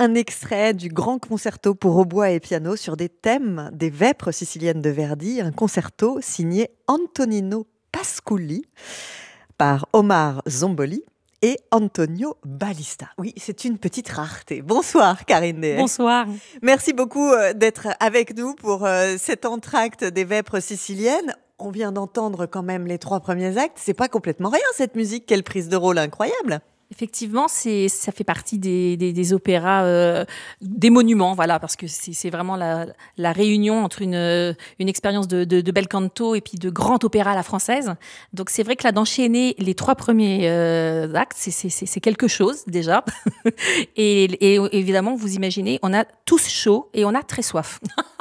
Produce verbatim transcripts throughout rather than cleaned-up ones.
un extrait du grand concerto pour hautbois et piano sur des thèmes des Vêpres siciliennes de Verdi, un concerto signé Antonino Pasculli par Omar Zomboli et Antonio Balista. Oui, c'est une petite rareté. Bonsoir Karine Dehaye. Bonsoir. Merci beaucoup d'être avec nous pour cet entracte des Vêpres siciliennes. On vient d'entendre quand même les trois premiers actes. C'est pas complètement rien cette musique. Quelle prise de rôle incroyable. Effectivement, c'est, ça fait partie des, des, des opéras, euh, des monuments, voilà, parce que c'est, c'est vraiment la, la réunion entre une, une expérience de, de, de bel canto et puis de grand opéra à la française. Donc c'est vrai que là, d'enchaîner les trois premiers euh, actes, c'est, c'est, c'est, c'est quelque chose déjà. et, et évidemment, vous imaginez, on a tous chaud et on a très soif.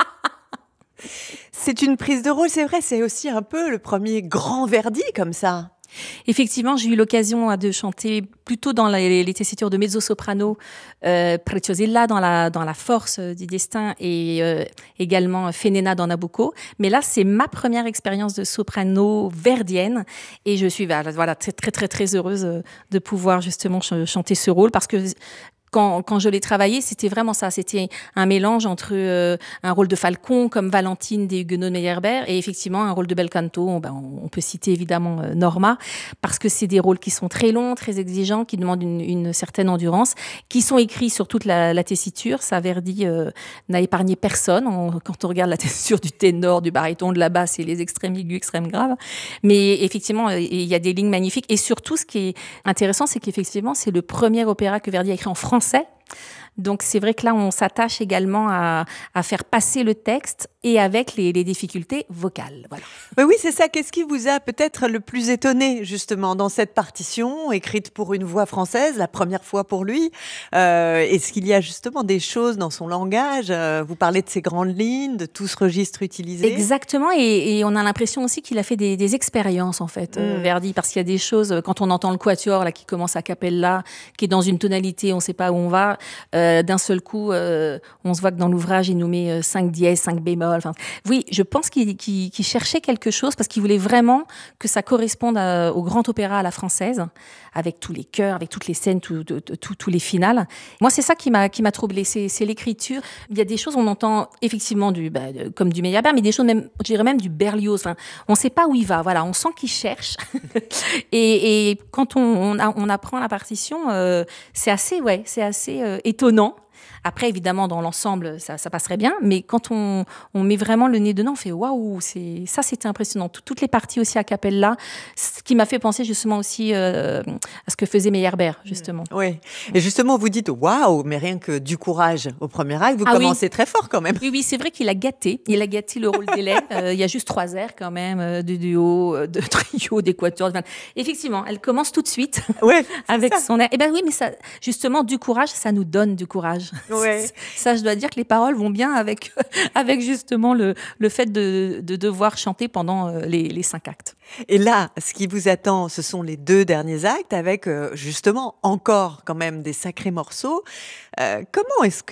C'est une prise de rôle, c'est vrai, c'est aussi un peu le premier grand Verdi comme ça. Effectivement, j'ai eu l'occasion de chanter plutôt dans les, les tessitures de mezzo-soprano, euh, Preciosilla dans la, dans la force du destin et euh, également Fenena dans Nabucco. Mais là, c'est ma première expérience de soprano verdienne et je suis voilà, très, très, très, très heureuse de pouvoir justement ch- chanter ce rôle parce que Quand, quand je l'ai travaillé, c'était vraiment ça. C'était un mélange entre euh, un rôle de Falcon comme Valentine des Huguenots de Meyerbeer et effectivement un rôle de bel canto. On, ben, on peut citer évidemment euh, Norma parce que c'est des rôles qui sont très longs, très exigeants, qui demandent une, une certaine endurance, qui sont écrits sur toute la, la tessiture. Ça, Verdi euh, n'a épargné personne. On, quand on regarde la tessiture du ténor, du baryton, de la basse et les extrêmes aigus, extrêmes graves. Mais effectivement, il y a des lignes magnifiques. Et surtout, ce qui est intéressant, c'est qu'effectivement, c'est le premier opéra que Verdi a écrit en français. Donc c'est vrai que là on s'attache également à, à faire passer le texte et avec les, les difficultés vocales. Voilà. Oui, oui, c'est ça. Qu'est-ce qui vous a peut-être le plus étonné justement dans cette partition écrite pour une voix française, la première fois pour lui euh, Est-ce qu'il y a justement des choses dans son langage euh, Vous parlez de ces grandes lignes, de tout ce registre utilisé. Exactement, et, et on a l'impression aussi qu'il a fait des, des expériences en fait, mmh. euh, Verdi, parce qu'il y a des choses, quand on entend le quatuor là qui commence à cappella, qui est dans une tonalité, on ne sait pas où on va, euh, d'un seul coup, euh, on se voit que dans l'ouvrage il nous met cinq dièses, cinq bémols. Enfin, oui, je pense qu'il, qu'il, qu'il cherchait quelque chose parce qu'il voulait vraiment que ça corresponde à, au grand opéra à la française, avec tous les chœurs, avec toutes les scènes, tous tout, tout, tout les finales. Moi, c'est ça qui m'a, qui m'a troublée, c'est, c'est l'écriture. Il y a des choses, on entend effectivement du, bah, de, comme du Meyerbeer, mais des choses même, je dirais même du Berlioz. Enfin, on ne sait pas où il va. Voilà, on sent qu'il cherche. et, et quand on, on, a, on apprend la partition, euh, c'est assez, ouais, c'est assez euh, étonnant. Après, évidemment, dans l'ensemble, ça, ça passerait bien. Mais quand on, on met vraiment le nez dedans, on fait waouh, c'est, ça, c'était impressionnant. Toutes les parties aussi a cappella, ce qui m'a fait penser justement aussi euh, à ce que faisait Meyerbeer, justement. Oui. Et justement, vous dites waouh, mais rien que du courage au premier acte, vous ah commencez oui. très fort quand même. Oui, oui, c'est vrai qu'il a gâté. Il a gâté le rôle d'Hélène. euh, il y a juste trois airs quand même, euh, de duo, euh, de trio, d'équateur. Enfin, effectivement, elle commence tout de suite ouais, avec ça. son air. Eh bien oui, mais ça, justement, du courage, ça nous donne du courage. Ouais. Ça, je dois dire que les paroles vont bien avec, avec justement le, le fait de, de devoir chanter pendant les, les cinq actes. Et là, ce qui vous attend, ce sont les deux derniers actes avec euh, justement encore quand même des sacrés morceaux. Euh, comment est-ce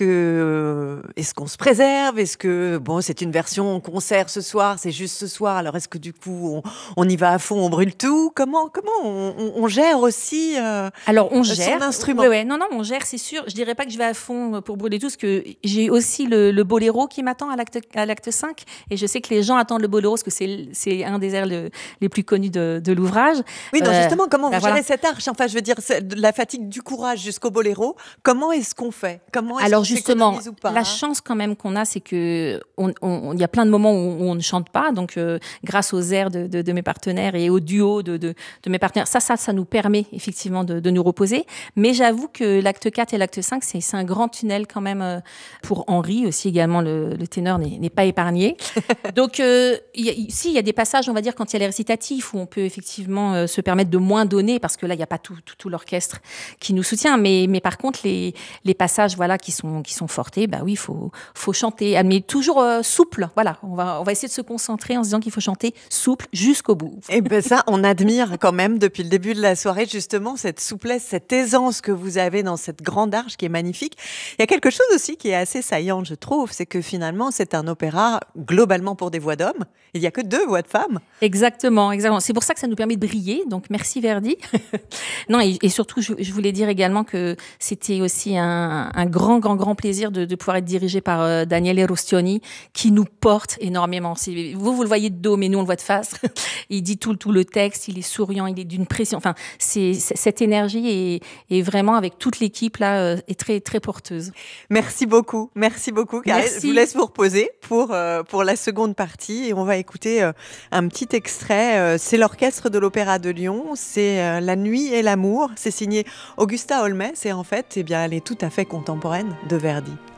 que est-ce qu'on se préserve ? Est-ce que bon, c'est une version concert ce soir, c'est juste ce soir. Alors est-ce que du coup on, on y va à fond, on brûle tout ? Comment comment on, on, on gère aussi euh, Alors on gère son instrument ? Ouais, ouais, non non, on gère, c'est sûr. Je dirais pas que je vais à fond pour brûler tout, parce que j'ai aussi le, le boléro qui m'attend à l'acte à l'acte cinq, et je sais que les gens attendent le boléro parce que c'est c'est un des airs le, les plus connus de, de l'ouvrage. Oui, non, euh, justement, comment bah vous gérez voilà. cette arche ? Enfin, je veux dire, la fatigue du courage jusqu'au boléro. Comment est-ce qu'on fait ? Comment est-ce Alors qu'on justement, s'économise ou pas ? la chance quand même qu'on a, c'est que on, on, il y a plein de moments où, où on ne chante pas. Donc, euh, grâce aux airs de, de, de mes partenaires et au duo de, de, de mes partenaires, ça, ça, ça nous permet effectivement de, de nous reposer. Mais j'avoue que l'acte quatre et l'acte cinq, c'est, c'est un grand tunnel quand même euh, pour Henri aussi également. Le, le ténor n'est, n'est pas épargné. Donc, euh, y a, si il y a des passages, on va dire, quand il y a les récitatifs où on peut effectivement euh, se permettre de moins donner, parce que là, il n'y a pas tout, tout, tout l'orchestre qui nous soutient. Mais, mais par contre, les, les passages, voilà, qui sont, qui sont fortés, bah oui, il faut, faut chanter, mais toujours euh, souple. Voilà, on va, on va essayer de se concentrer en se disant qu'il faut chanter souple jusqu'au bout. Et ben ça, on admire quand même depuis le début de la soirée, justement, cette souplesse, cette aisance que vous avez dans cette grande arche qui est magnifique. Il y a quelque chose aussi qui est assez saillant, je trouve, c'est que finalement, c'est un opéra globalement pour des voix d'hommes. Il n'y a que deux voix de femmes. Exactement, exactement. C'est pour ça que ça nous permet de briller. Donc, merci Verdi. Non, et, et surtout, je, je voulais dire également que c'était aussi un, un grand, grand, grand plaisir de, de pouvoir être dirigé par euh, Daniele Rostioni, qui nous porte énormément. C'est, vous, vous le voyez de dos, mais nous, on le voit de face. Il dit tout, tout le texte, il est souriant, il est d'une pression. Enfin, c'est, c'est cette énergie est, est vraiment, avec toute l'équipe, là, euh, est très, très porteuse. Merci beaucoup, merci beaucoup. Karine. Merci. Je vous laisse vous reposer pour, euh, pour la seconde partie et on va écouter euh, un petit extrait. Euh, c'est l'Orchestre de l'Opéra de Lyon, c'est euh, La Nuit et l'amour. C'est signé Augusta Holmès et en fait, eh bien, elle est tout à fait contemporaine de Verdi.